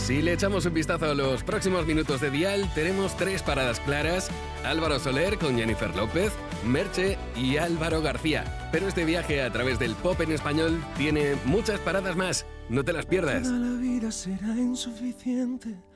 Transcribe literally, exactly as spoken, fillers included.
Si le echamos un vistazo a los próximos minutos de Dial, tenemos tres paradas claras: Álvaro Soler con Jennifer López, Merche y Álvaro García. Pero este viaje a través del pop en español tiene muchas paradas más. No te las pierdas. Toda la vida será insuficiente